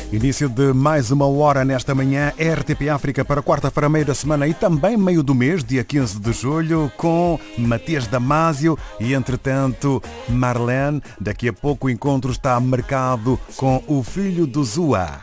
Início de mais uma hora nesta manhã, RTP África para quarta-feira, meio da semana e também meio do mês, dia 15 de julho, com Matias Damasio e, entretanto, Marlene. Daqui a pouco o encontro está marcado com o filho do Zua.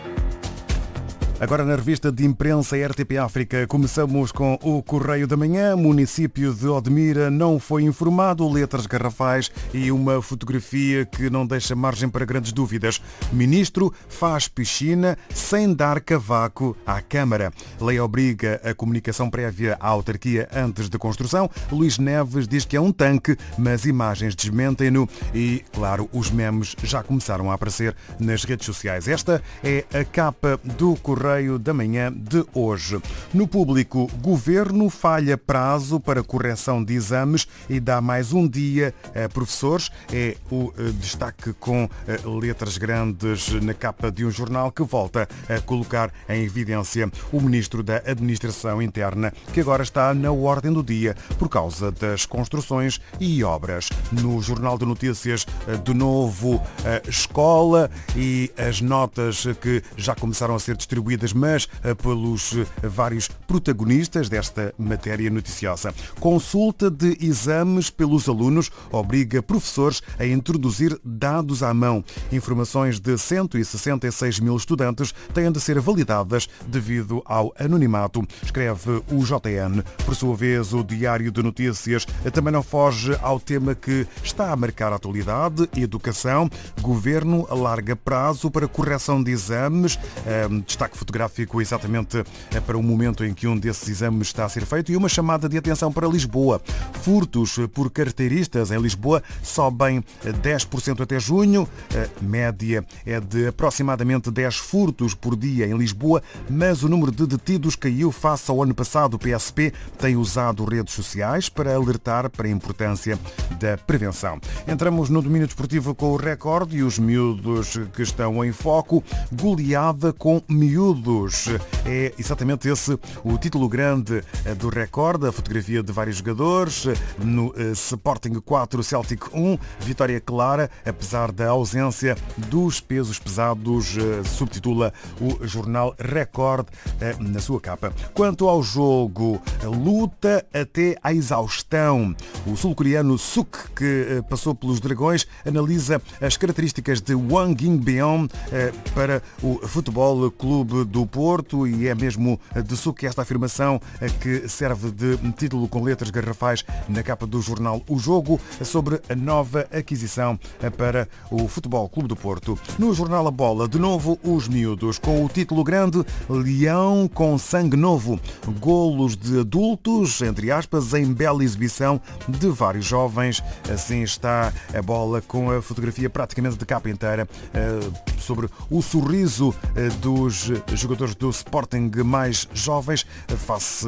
Agora na revista de imprensa RTP África, começamos com o Correio da Manhã. Município de Odmira não foi informado, letras garrafais e uma fotografia que não deixa margem para grandes dúvidas. Ministro faz piscina sem dar cavaco à Câmara. Lei obriga a comunicação prévia à autarquia antes da construção. Luís Neves diz que é um tanque, mas imagens desmentem-no e, claro, os memes já começaram a aparecer nas redes sociais. Esta é a capa do Correio da Manhã de hoje. No Público, Governo falha prazo para correção de exames e dá mais um dia a professores. É o destaque com letras grandes na capa de um jornal que volta a colocar em evidência o Ministro da Administração Interna, que agora está na ordem do dia por causa das construções e obras. No Jornal de Notícias, de novo, a escola e as notas que já começaram a ser distribuídas, mas pelos vários protagonistas desta matéria noticiosa. Consulta de exames pelos alunos obriga professores a introduzir dados à mão. Informações de 166 mil estudantes têm de ser validadas devido ao anonimato, escreve o JN. Por sua vez, o Diário de Notícias também não foge ao tema que está a marcar a atualidade: educação. Governo alarga prazo para correção de exames. Destaque fotográfico exatamente para o momento em que um desses exames está a ser feito e uma chamada de atenção para Lisboa. Furtos por carteiristas em Lisboa sobem 10% até junho. A média é de aproximadamente 10 furtos por dia em Lisboa, mas o número de detidos caiu face ao ano passado. O PSP tem usado redes sociais para alertar para a importância da prevenção. Entramos no domínio desportivo com o Record e os miúdos que estão em foco. Goleada com miúdos. É exatamente esse o título grande do Record, a fotografia de vários jogadores. No Sporting 4, Celtic 1, vitória clara, apesar da ausência dos pesos pesados, subtitula o jornal Record na sua capa. Quanto ao jogo, luta até à exaustão. O sul-coreano Suk, que passou pelos Dragões, analisa as características de Wang Yingbyon para o Futebol Clube do Porto, e é mesmo de Suk esta afirmação que serve de título com letras garrafais na capa do jornal O Jogo, sobre a nova aquisição para o Futebol Clube do Porto. No jornal A Bola, de novo os miúdos, com o título grande Leão com sangue novo. Golos de adultos, entre aspas, em bela exibição de vários jovens. Assim está a Bola, com a fotografia praticamente de capa inteira sobre o sorriso dos jogadores do Sporting mais jovens face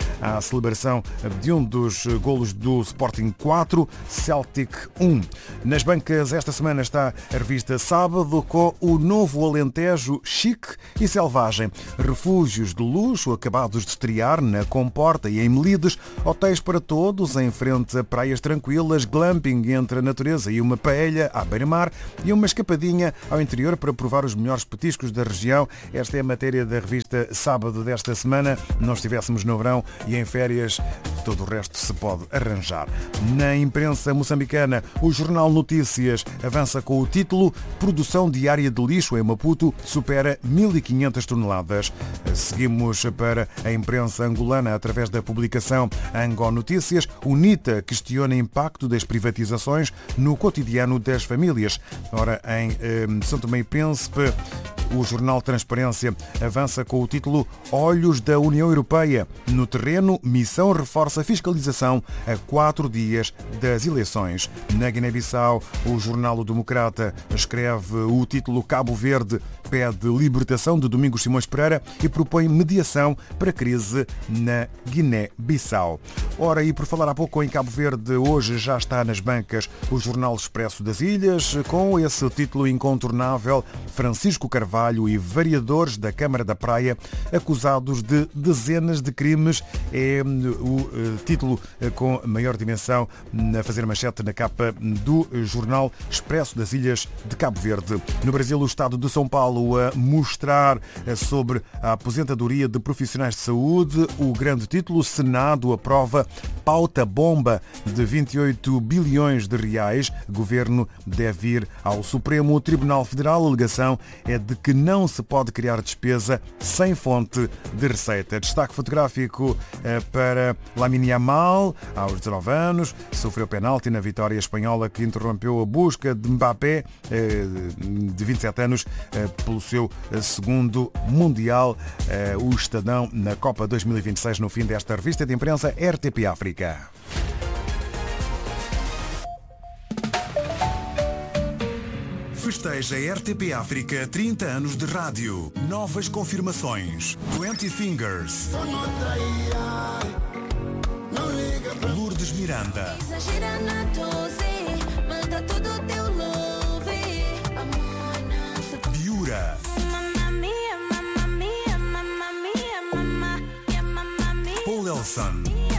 à celebração de um dos golos do Sporting 4, Celtic 1. Nas bancas esta semana está a revista Sábado, com o novo Alentejo chique e selvagem. Refúgios de luxo acabados de estrear na Comporta e em Melides, hotéis para todos em frente a praias tranquilas, glamping entre a natureza e uma paella à beira-mar e uma escapadinha ao interior para provar os melhores petiscos da região. Esta é a matéria da revista Sábado desta semana. Não estivéssemos no verão e em férias, todo o resto se pode arranjar. Na imprensa moçambicana, o jornal Notícias avança com o título Produção diária de lixo em Maputo supera 1.500 toneladas. Seguimos para a imprensa angolana através da publicação Ango Notícias. UNITA questiona impacto das privatizações no cotidiano das famílias. Ora, em São Tomé e Príncipe, o jornal Transparência avança com o título Olhos da União Europeia. No terreno, missão reforça fiscalização a 4 dias das eleições. Na Guiné-Bissau, o jornal O Democrata escreve o título Cabo Verde pede libertação de Domingos Simões Pereira e propõe mediação para a crise na Guiné-Bissau. Ora, e por falar há pouco em Cabo Verde, hoje já está nas bancas o jornal Expresso das Ilhas, com esse título incontornável: Francisco Carvalho Carvalho e vereadores da Câmara da Praia acusados de dezenas de crimes. É o título com maior dimensão a fazer manchete na capa do jornal Expresso das Ilhas de Cabo Verde. No Brasil, o Estado de São Paulo a mostrar sobre a aposentadoria de profissionais de saúde. O grande título: Senado aprova pauta bomba de 28 bilhões de reais. Governo deve ir ao Supremo Tribunal Federal. A alegação é de que não se pode criar despesa sem fonte de receita. Destaque fotográfico para Lamine Yamal, aos 19 anos, sofreu penalti na vitória espanhola que interrompeu a busca de Mbappé, de 27 anos, pelo seu segundo Mundial. O Estadão na Copa 2026, no fim desta revista de imprensa RTP África. Festeja RTP África 30 anos de rádio. Novas confirmações. 20 Fingers. Lourdes Miranda. Biura. Paul Elson.